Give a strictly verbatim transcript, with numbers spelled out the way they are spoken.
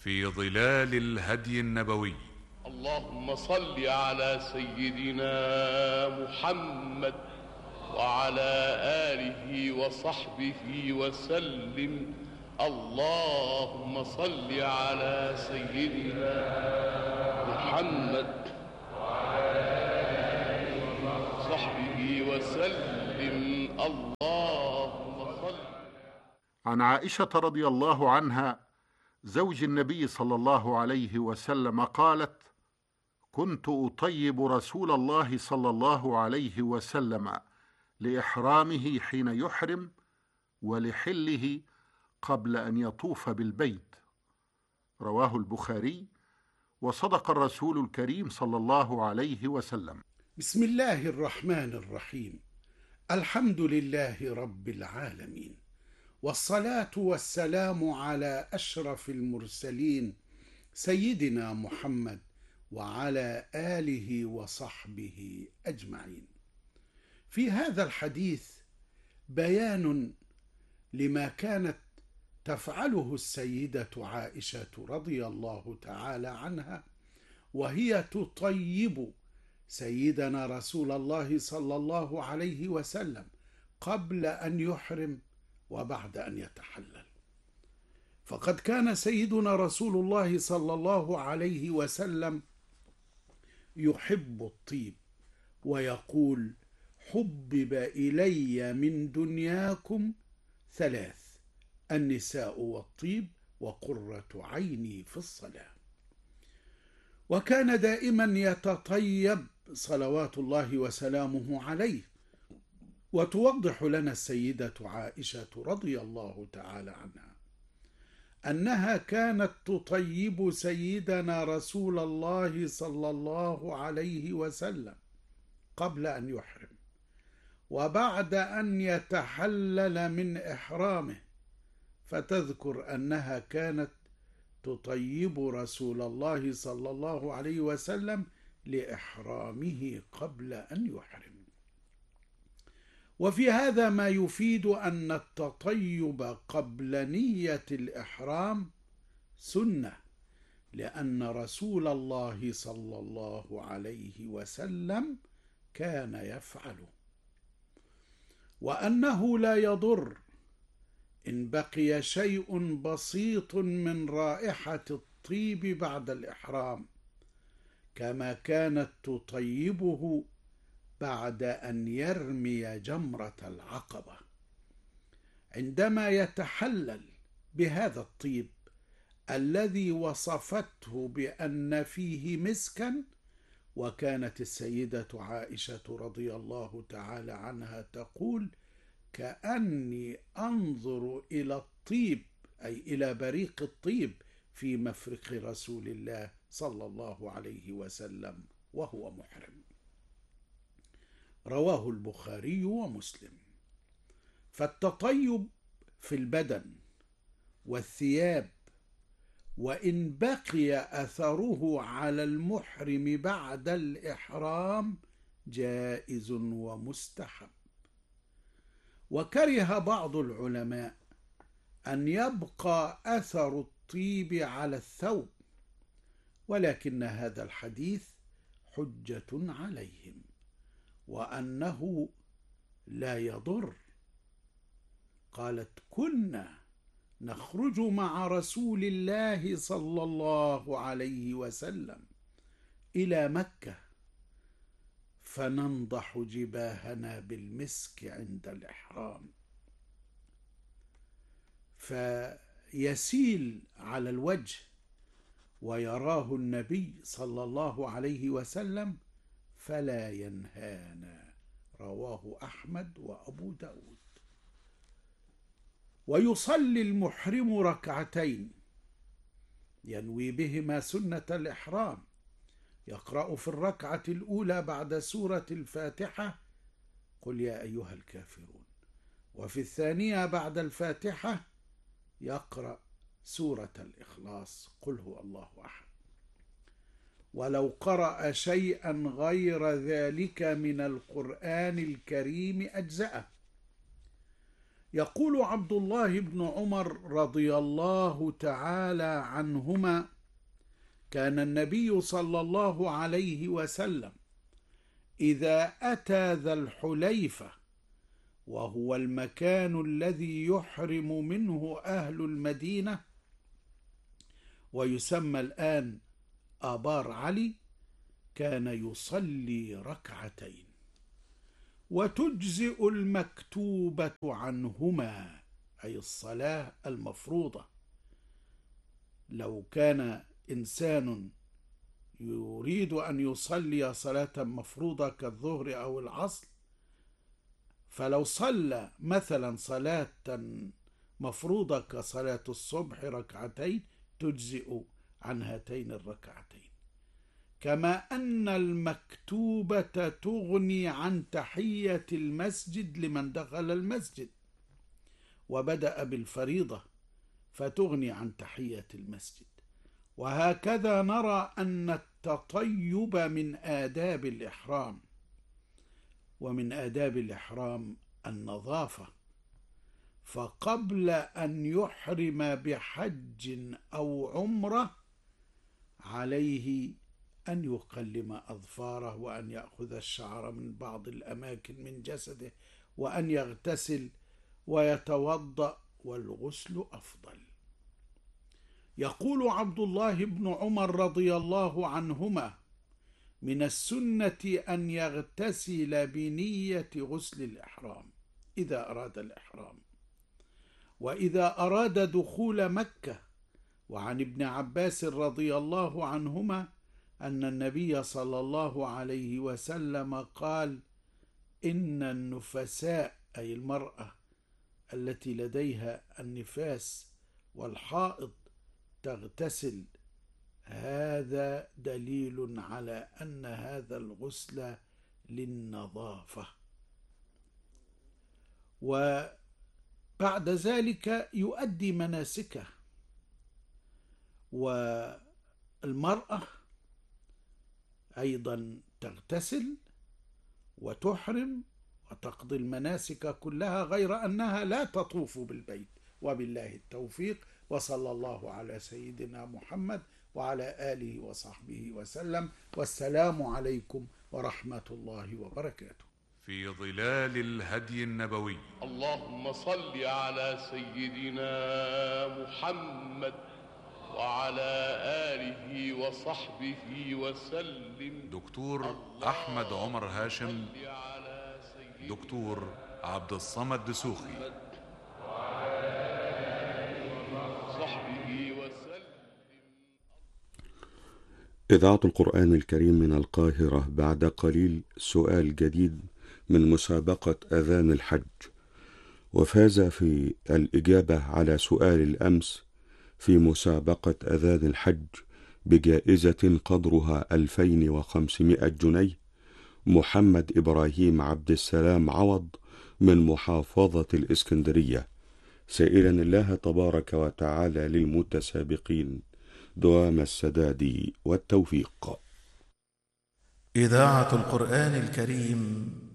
في ظلال الهدي النبوي. اللهم صل على سيدنا محمد وعلى آله وصحبه وسلم. اللهم صل على سيدنا محمد وعلى آله وصحبه وسلم. اللهم صل. عن عائشة رضي الله عنها زوج النبي صلى الله عليه وسلم قالت: كنت أطيب رسول الله صلى الله عليه وسلم لإحرامه حين يحرم ولحله قبل أن يطوف بالبيت. رواه البخاري. وصدق الرسول الكريم صلى الله عليه وسلم. بسم الله الرحمن الرحيم. الحمد لله رب العالمين، والصلاة والسلام على أشرف المرسلين سيدنا محمد وعلى آله وصحبه أجمعين. في هذا الحديث بيان لما كانت تفعله السيدة عائشة رضي الله تعالى عنها وهي تطيب سيدنا رسول الله صلى الله عليه وسلم قبل أن يحرم وبعد أن يتحلل. فقد كان سيدنا رسول الله صلى الله عليه وسلم يحب الطيب ويقول: حبب إلي من دنياكم ثلاث: النساء والطيب وقرة عيني في الصلاة. وكان دائما يتطيب صلوات الله وسلامه عليه. وتوضح لنا السيدة عائشة رضي الله تعالى عنها أنها كانت تطيب سيدنا رسول الله صلى الله عليه وسلم قبل أن يحرم وبعد أن يتحلل من إحرامه، فتذكر أنها كانت تطيب رسول الله صلى الله عليه وسلم لإحرامه قبل أن يحرم. وفي هذا ما يفيد أن التطيب قبل نية الإحرام سنة، لأن رسول الله صلى الله عليه وسلم كان يفعله، وأنه لا يضر إن بقي شيء بسيط من رائحة الطيب بعد الإحرام، كما كانت تطيبه بعد أن يرمي جمرة العقبة عندما يتحلل بهذا الطيب الذي وصفته بأن فيه مسكا. وكانت السيدة عائشة رضي الله تعالى عنها تقول: كأني أنظر إلى الطيب، أي إلى بريق الطيب في مفرق رسول الله صلى الله عليه وسلم وهو محرم. رواه البخاري ومسلم. فالتطيب في البدن والثياب، وإن بقي أثره على المحرم بعد الإحرام، جائز ومستحب. وكره بعض العلماء أن يبقى أثر الطيب على الثوب، ولكن هذا الحديث حجة عليهم، وأنه لا يضر. قالت: كنا نخرج مع رسول الله صلى الله عليه وسلم إلى مكة فننضح جباهنا بالمسك عند الإحرام، فيسيل على الوجه ويراه النبي صلى الله عليه وسلم فلا ينهانا. رواه أحمد وأبو داود. ويصلي المحرم ركعتين ينوي بهما سنة الإحرام، يقرأ في الركعة الأولى بعد سورة الفاتحة قل يا أيها الكافرون، وفي الثانية بعد الفاتحة يقرأ سورة الإخلاص قل هو الله أحد. ولو قرأ شيئا غير ذلك من القرآن الكريم أجزأه، يقول عبد الله بن عمر رضي الله تعالى عنهما: كان النبي صلى الله عليه وسلم إذا أتى ذا الحليفة، وهو المكان الذي يحرم منه أهل المدينة ويسمى الآن آبار علي، كان يصلي ركعتين، وتجزئ المكتوبة عنهما، أي الصلاة المفروضة. لو كان إنسان يريد أن يصلي صلاة مفروضة كالظهر أو العصر، فلو صلى مثلا صلاة مفروضة كصلاة الصبح ركعتين تجزئ عن هاتين الركعتين. كما أن المكتوبة تغني عن تحية المسجد لمن دخل المسجد، وبدأ بالفريضة فتغني عن تحية المسجد. وهكذا نرى أن التطيب من آداب الإحرام، ومن آداب الإحرام النظافة، فقبل أن يحرم بحج أو عمرة عليه أن يقلم أظفاره، وأن يأخذ الشعر من بعض الأماكن من جسده، وأن يغتسل ويتوضأ، والغسل أفضل. يقول عبد الله بن عمر رضي الله عنهما: من السنة أن يغتسل بنية غسل الإحرام إذا أراد الإحرام، وإذا أراد دخول مكة. وعن ابن عباس رضي الله عنهما أن النبي صلى الله عليه وسلم قال: إن النفساء، أي المرأة التي لديها النفاس والحائض، تغتسل. هذا دليل على أن هذا الغسل للنظافة. وبعد ذلك يؤدي مناسكه. والمرأة أيضا تغتسل وتحرم وتقضي المناسك كلها، غير أنها لا تطوف بالبيت. وبالله التوفيق، وصلى الله على سيدنا محمد وعلى آله وصحبه وسلم، والسلام عليكم ورحمة الله وبركاته. في ظلال الهدي النبوي. اللهم صل على سيدنا محمد وعلى آله وصحبه وسلم. دكتور أحمد عمر هاشم، دكتور عبد الصمد دسوخي. إذاعة القرآن الكريم من القاهرة. بعد قليل سؤال جديد من مسابقة أذان الحج، وفاز في الإجابة على سؤال الأمس في مسابقة أذان الحج بجائزة قدرها ألفين وخمسمائة جنيه محمد إبراهيم عبد السلام عوض من محافظة الإسكندرية، سائلا الله تبارك وتعالى للمتسابقين دوام السداد والتوفيق. إذاعة القرآن الكريم